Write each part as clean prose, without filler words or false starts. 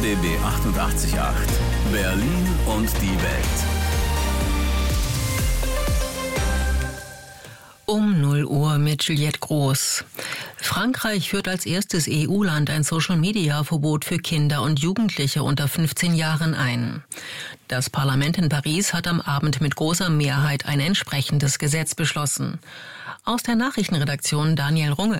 RBB 88.8. Berlin und die Welt. Um 0 Uhr mit Juliette Groß. Frankreich führt als erstes EU-Land ein Social-Media-Verbot für Kinder und Jugendliche unter 15 Jahren ein. Das Parlament in Paris hat am Abend mit großer Mehrheit ein entsprechendes Gesetz beschlossen. Aus der Nachrichtenredaktion Daniel Runge.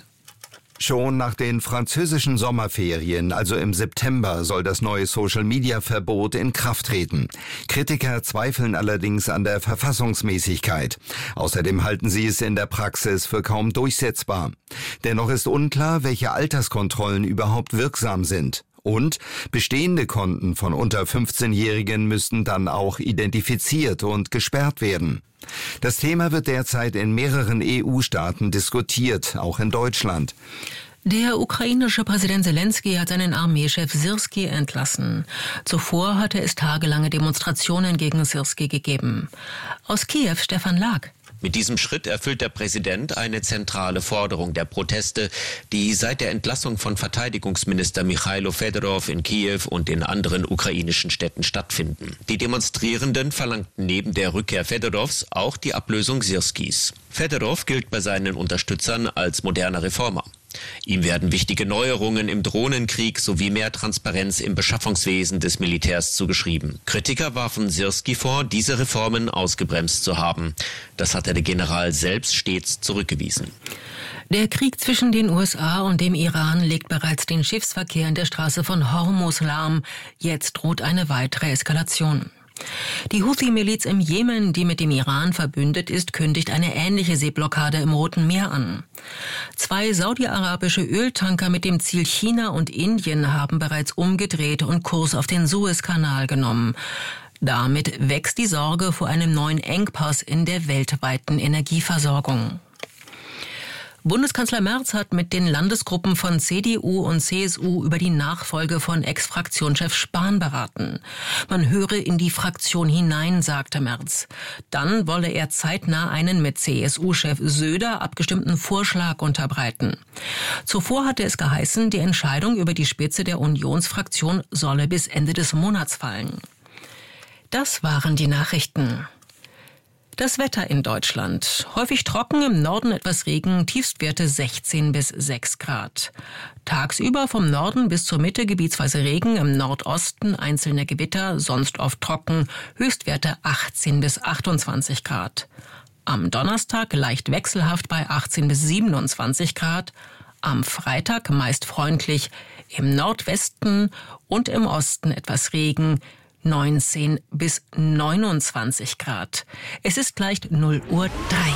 Schon nach den französischen Sommerferien, also im September, soll das neue Social-Media-Verbot in Kraft treten. Kritiker zweifeln allerdings an der Verfassungsmäßigkeit. Außerdem halten sie es in der Praxis für kaum durchsetzbar. Dennoch ist unklar, welche Alterskontrollen überhaupt wirksam sind. Und bestehende Konten von unter 15-Jährigen müssten dann auch identifiziert und gesperrt werden. Das Thema wird derzeit in mehreren EU-Staaten diskutiert, auch in Deutschland. Der ukrainische Präsident Zelensky hat seinen Armeechef Syrski entlassen. Zuvor hatte es tagelange Demonstrationen gegen Syrski gegeben. Aus Kiew Stefan Lag. Mit diesem Schritt erfüllt der Präsident eine zentrale Forderung der Proteste, die seit der Entlassung von Verteidigungsminister Michailo Fedorov in Kiew und in anderen ukrainischen Städten stattfinden. Die Demonstrierenden verlangten neben der Rückkehr Fedorovs auch die Ablösung Syrskis. Fedorov gilt bei seinen Unterstützern als moderner Reformer. Ihm werden wichtige Neuerungen im Drohnenkrieg sowie mehr Transparenz im Beschaffungswesen des Militärs zugeschrieben. Kritiker warfen Syrski vor, diese Reformen ausgebremst zu haben. Das hatte der General selbst stets zurückgewiesen. Der Krieg zwischen den USA und dem Iran legt bereits den Schiffsverkehr in der Straße von Hormuz lahm. Jetzt droht eine weitere Eskalation. Die Houthi-Miliz im Jemen, die mit dem Iran verbündet ist, kündigt eine ähnliche Seeblockade im Roten Meer an. 2 saudi-arabische Öltanker mit dem Ziel China und Indien haben bereits umgedreht und Kurs auf den Suezkanal genommen. Damit wächst die Sorge vor einem neuen Engpass in der weltweiten Energieversorgung. Bundeskanzler Merz hat mit den Landesgruppen von CDU und CSU über die Nachfolge von Ex-Fraktionschef Spahn beraten. Man höre in die Fraktion hinein, sagte Merz. Dann wolle er zeitnah einen mit CSU-Chef Söder abgestimmten Vorschlag unterbreiten. Zuvor hatte es geheißen, die Entscheidung über die Spitze der Unionsfraktion solle bis Ende des Monats fallen. Das waren die Nachrichten. Das Wetter in Deutschland. Häufig trocken, im Norden etwas Regen, Tiefstwerte 16 bis 6 Grad. Tagsüber vom Norden bis zur Mitte gebietsweise Regen, im Nordosten einzelne Gewitter, sonst oft trocken, Höchstwerte 18 bis 28 Grad. Am Donnerstag leicht wechselhaft bei 18 bis 27 Grad. Am Freitag meist freundlich, im Nordwesten und im Osten etwas Regen, 19 bis 29 Grad. Es ist gleich 0:03 Uhr.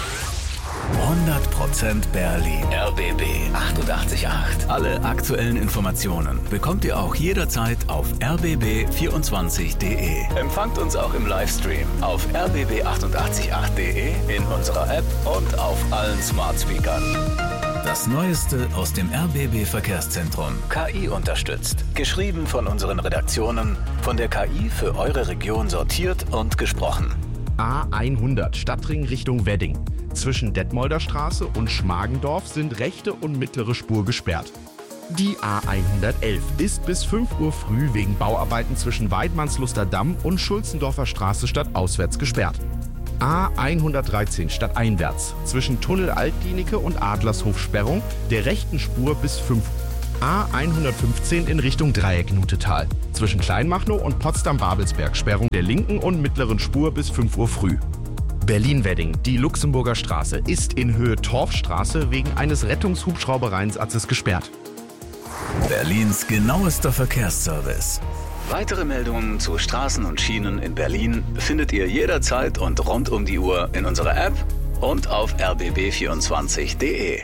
100% Berlin. RBB 88.8. Alle aktuellen Informationen bekommt ihr auch jederzeit auf rbb24.de. Empfangt uns auch im Livestream auf rbb888.de, in unserer App und auf allen Smart Speakern. Das Neueste aus dem RBB Verkehrszentrum. KI unterstützt. Geschrieben von unseren Redaktionen, von der KI für eure Region sortiert und gesprochen. A100 Stadtring Richtung Wedding. Zwischen Detmolder Straße und Schmargendorf sind rechte und mittlere Spur gesperrt. Die A111 ist bis 5 Uhr früh wegen Bauarbeiten zwischen Weidmannsluster Damm und Schulzendorfer Straße stadtauswärts gesperrt. A113 stadteinwärts zwischen Tunnel Altdienicke und Adlershof Sperrung der rechten Spur bis 5 Uhr. A115 in Richtung Dreieck-Nutetal zwischen Kleinmachnow und Potsdam-Babelsberg Sperrung der linken und mittleren Spur bis 5 Uhr früh. Berlin-Wedding, die Luxemburger Straße, ist in Höhe Torfstraße wegen eines Rettungshubschraubereinsatzes gesperrt. Berlins genauester Verkehrsservice. Weitere Meldungen zu Straßen und Schienen in Berlin findet ihr jederzeit und rund um die Uhr in unserer App und auf rbb24.de.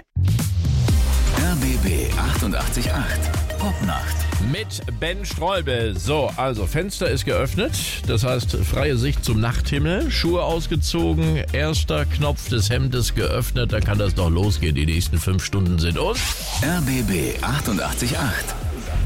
RBB 88.8 Popnacht. Mit Ben Streubel. So, also Fenster ist geöffnet, das heißt freie Sicht zum Nachthimmel, Schuhe ausgezogen, erster Knopf des Hemdes geöffnet, dann kann das doch losgehen, die nächsten 5 Stunden sind uns. RBB 88.8